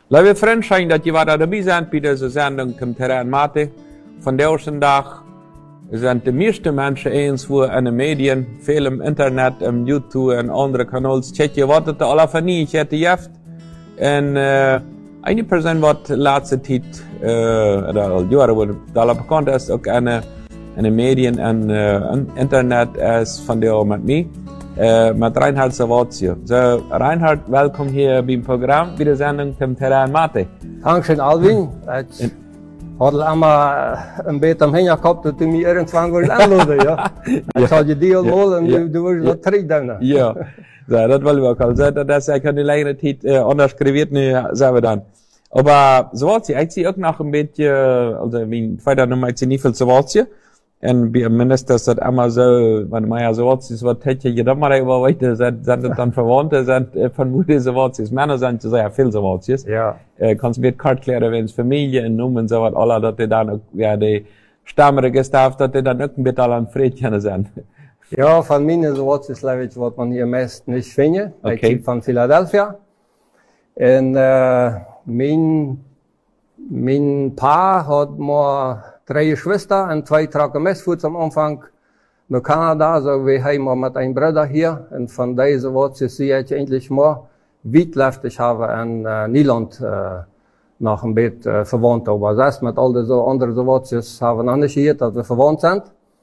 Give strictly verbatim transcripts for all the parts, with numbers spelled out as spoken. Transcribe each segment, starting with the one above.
Liebe Freunde, schön, dass ihr weiter dabei seid bei dieser Sendung zum Terrain Mate. Von der ersten Tag sind die meisten Menschen eins, wo in den Medien, viel im Internet, im YouTube und anderen Kanälen, checken, was das alle von nie hätte gehabt. Und äh, eine Person, die letzte Zeit, äh, oder all Jahre, wo alle bekannt ist, auch eine, eine Medien und äh, Internet ist von der auch mit mir. Uh, met Reinhard Zawadzki. So, Reinhard, welkom hier beim Programm, bij de zending zum Terrain Mate. Dankeschön, Alvin. Ich hatte einmal ein bisschen am Hänger gehabt, dass du mich irgendwann willst anladen, ja. Ich habe die Deal mal und du, du willst das zurücknehmen. Ja, so, das wollen wir auch. Also, das ist ja eine längere Zeit äh, anders skriviert, ne, sagen wir dann. Aber Zawadzki, ich sehe auch noch ein bisschen, also, mein zweiter Nummer, ich sehe nicht viel Zawadzki. En mindestens is dat allemaal zo, want maar ja, zoals is wat het je dan maar even weten, zijn, zijn het dan verwanten, zijn uh, van moeder zoals is. Mannen zijn te zeggen veel zoals is. Ja. Uh, kannst meer kort klaren, wens familie en noemen, zo wat alle, dat die dan ook, ja, die stamregister heeft, dat die dan ook een beetje al aan vrede kunnen zijn. Ja, van mij zoals is, weet je, wat man hier meest niet vindt. Okay. Ik kom van Philadelphia. En uh, mijn, mijn pa had maar drei Geschwister und zwei Tragen Messfuß am Anfang nach Kanada, so wir haben mit einem Bruder hier und von dieser Wurzel sehe ich endlich mal, wie läuft ich habe in äh, Niederland äh, nach dem Bett äh, verwandt, aber das mit all diese anderen Wurzeln haben wir noch nicht hier, dass wir verwandt sind.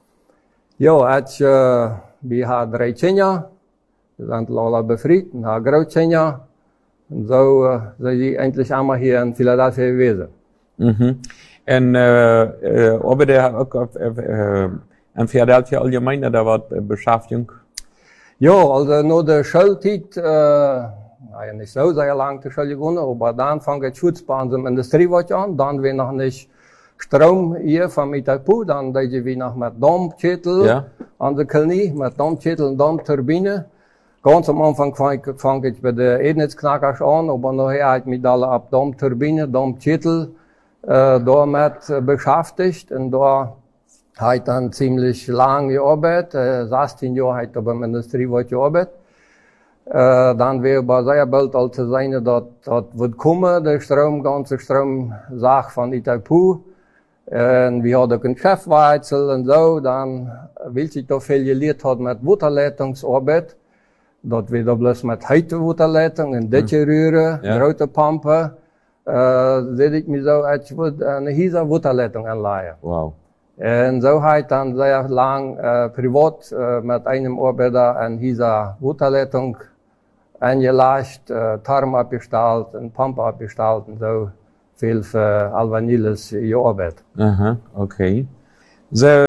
Ja, ich, äh, wir haben drei Kinder, wir sind alle befreit, wir haben Großkinder und so äh, sind die endlich einmal hier in Philadelphia gewesen. Mhm. En uh, uh, ob er ook op uh, in Philadelphia allgemein da wat uh, Beschäftigung? Ja, also nach der Schulzeit, äh, naja, nicht so sehr lang zur Schule gegangen, aber dann fang ich Schutz bei unserem Industriewerk an, dann wir noch nicht Strom hier von Itaipu, dann deed wir noch mit Dampfschädel Ja. an der Kolonie, mit Dampfschädel und Dampfturbine. Ganz am Anfang fang, fang ich bei der Ednetzknackers an, aber nachher hat mich alle ab Dampfturbine, Dampfschädel, Äh, damit äh, beschäftigt und da hat dann ziemlich lang gearbeitet, äh, sechzehn Jahre hat er beim Industriewerk gearbeitet. Äh, dann wäre aber sehr bald als zu sein, dass das wird kommen, der Strom, ganze Stromsache von Itaipu. Und wir hatten auch einen Chefwechsel und so, dann will ich da viel gelernt hat mit Wasserleitungsarbeit. Dort wird da bloß mit Heizwasserleitung, in Dächer rühren, Ja. große Pumpen. Uh, deed ik me zo uit een hiesa waterleitung aanleggen. Wow. En zo heb ik dan zeer lang uh, privat uh, met einem Arbeiter een hiesa waterleitung aangelegd, uh, Tarm abgesteld, een Pump abgesteld en zo veel voor Albanilles gearbeitet. Aha, okay. So,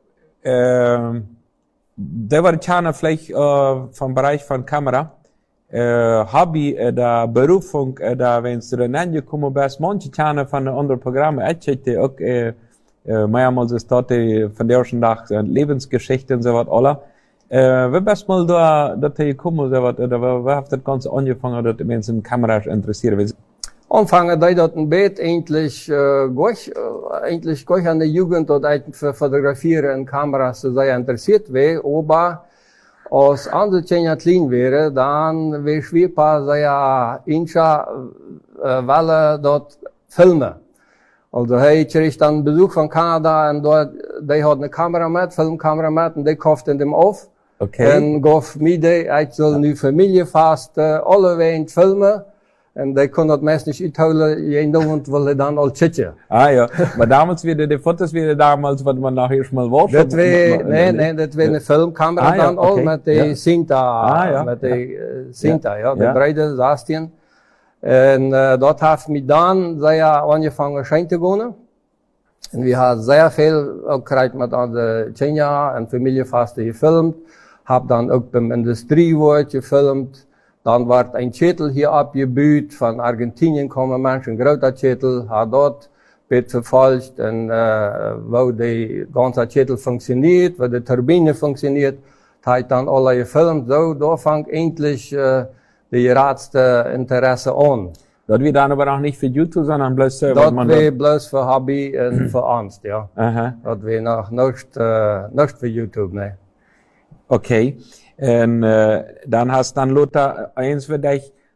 ähm, der war Tjana vielleicht äh, vom Bereich von Kamera. Uh, hobby, uh, da Berufung, uh, da wenn du dann angekommen bist, manche Tjana von den anderen Programmen, ich hätte auch, uh, uh, mehrmals ist dort von der ersten Tag uh, Lebensgeschichte und so was alle. Uh, wie bist mal da, da gekommen, so was, oder wie hat das Ganze angefangen, dass die Menschen in Kameras interessieren? Anfangen deed dat een beetje eigentlich, uh, goch, uh, eigentlich goch an der Jugend, dat ik für Fotografieren und Kameras sehr interessiert wäre, aber als andere Kinder klein wäre, dann wäre schwierig, sehr inscha, äh, Welle dort filmen. Also, hey, ich krieg dann Besuch von Kanada und dort, die hat eine Kamera mit, Filmkamera mit, und die kauft in dem auf. Okay. Und gaf mir die, ich soll nu Familie fast, äh, alle wehen filmen. Und die kon dat meest niet uithouden, jeden Abend, weil die dann al chitje. Ah ja, aber damals wieder, die Fotos wieder damals, was man nachher schon mal war. Dat we, nee, nee, dat we een filmcamera Ah, ja, dan al, okay. met die Ja. Cinta, Ah, ja. met die uh, Cinta, ja, de Ja. breide zestien. En uh, dat heeft me dan zeer aangevangen schijn te gaan. En we hebben zeer veel ook gekregen met onze Kenia en familievasten gefilmd. Heb dan ook beim Industriewerk gefilmd. Dann wird ein Schädel hier abgebaut, von Argentinien kommen Menschen, ein großer Schädel, hat dort wird verfolgt, und, äh, wo die ganze Schädel funktioniert, wo die Turbine funktioniert, hat dann alle gefilmt, so, da fängt endlich, äh, die geradste Interesse an. Das wird dann aber auch nicht für YouTube, sondern bloß, äh, Das wäre bloß für Hobby und für Angst, ja. Aha. Das wäre noch nicht, äh, nicht für YouTube, ne. Okay. En uh, dan hast dan Lothar eens voor dich,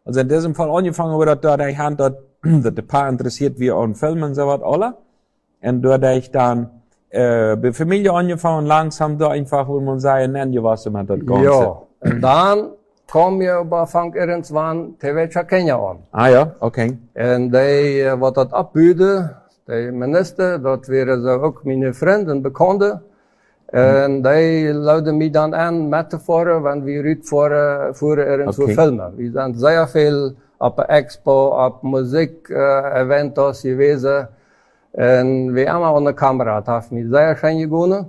Also in diesem Fall angefangen wurde, da ich hand dort, dass ein paar interessiert wie an Filmen und so was alle. Und da ich dann, äh, bei Familie angefangen, langsam da einfach, wo man sagen, nennen die was mit das Ganze. Ja, und dann kam mir aber fang irgendwann T V Kenia an. Ah ja, okay. Und die, wat dat abbieden, die minister, dat waren zo ook mijn vrienden en bekenden. En die luiden mij dan aan met te voeren, want we uitvoeren voeren er in zo'n Okay. filmen. We zijn zeer veel op de expo, op muziek uh, eventos geweest. En we allemaal aan de camera. Het heeft mij zeer schijn gegaan.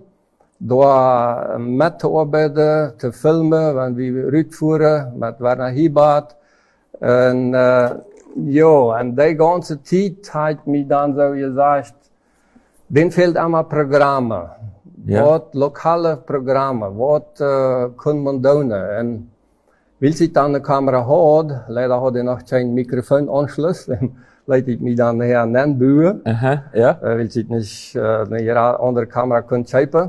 Door met te arbeiden, te filmen, want we uitvoeren met Werner Hiebert. En uh, ja, en die ganze tijd heeft mij dan zo gezegd, den fehlt allemaal programmen. Ja. Wat lokale programmen, wat uh, kan man doen? En wil ik dan de camera had, leider had ik nog geen microfoonaanschluss, leid ik me dan her nenbuwen. Aha, ja. Uh, wil ik niet uh, een andere camera kunnen schepen.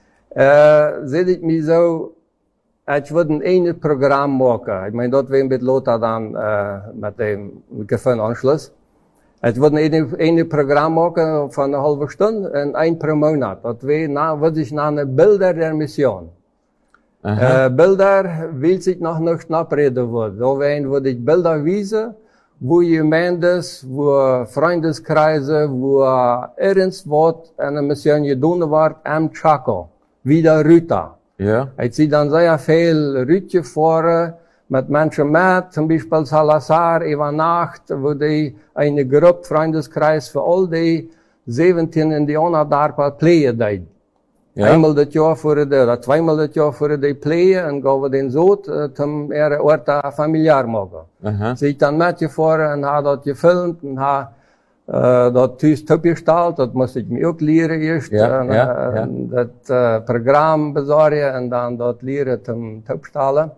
Uh, zit ik me zo, ik wil een ene programma maken. Ik meen dat we een beetje later dan uh, met de microfoonaanschluss. Ik wil een ene programma maken van een halve stunde en één per maand. Dat we na, wat is na een Bilder der Mission. Aha. Uh, Bilder wil ik nog niet napreden worden. Daarin wil ik Bilder wijzen, wo Gemeindes, wo Freundeskreise, wo ergens wat en een mission gedaan wordt am Chaco. Wie der Rüter. Ja. Ik zie dan zeer veel Rütje voor met mensen met, zum Beispiel Salazar, über Nacht, wo die eine Gruppe, Freundeskreis für all die zeventien Indianer daar pleien deed. Ja. Einmal das Jahr voor de, oder zweimal das Jahr voor de pleien en gaan we den zoot, uh, zum ihre Orte familiar maken. Aha. Zie ik dan met je voor en ha dat gefilmt en ha uh, dat thuis opgesteld, dat moest ik me ook leren eerst. Ja, en, ja, uh, ja. en dat uh, programma bezorgen en dan dat leren zum opstellen.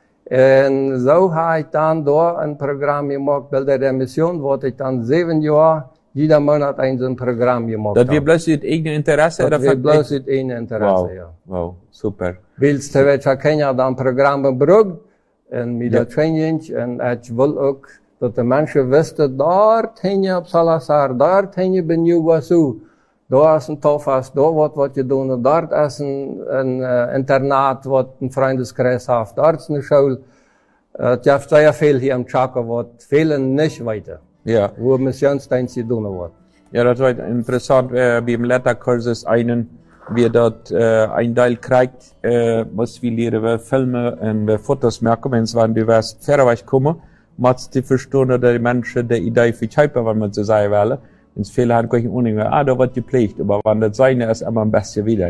En zo heb ik dan door een programma gemaakt, Bilder der Mission, wat ik dan zeven jaar, jeder maand een zo'n programma gemaakt Dat heb. wir bloß uit eigen Interesse Dat oder we von- bloß uit één interesse, Wow, ja. wow, super. Willst du welcher Kenia dan programma gebruikt, en met Ja. dat change, en ik wil ook dat de mensen wisten, daar heen je op Salazar, daar heen je bij Nieuw Wasu, daar is een tofas, daar wordt wat je doen, daar is een, een uh, internaat wat een vriendeskreis heeft, daar is een school. Uh, het heeft zeer veel hier in Chaco, wat velen niet weten, Ja. hoe missionsdienst gedaan wordt. Ja, das war interessant, äh, beim Letterkurs ist einen, wie dort äh, ein Teil kriegt, äh, was wir lernen, wir Filme und wir Fotos merken, wenn es waren divers Fairerweise kommen, macht die verstehen, oder die Menschen die Idee für Scheibe, wenn man so sagen will, wenn es viele haben, kann ich auch nicht mehr, ah, da wird gepflegt, aber wenn das seine ist, immer am besten wieder.